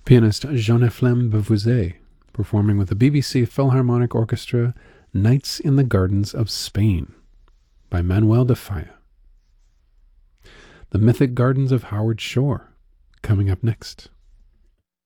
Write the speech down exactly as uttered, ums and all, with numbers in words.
Pianist Jean-Ephlem Beauvoisin, performing with the B B C Philharmonic Orchestra, Nights in the Gardens of Spain, by Manuel de Falla. The Mythic Gardens of Howard Shore, coming up next.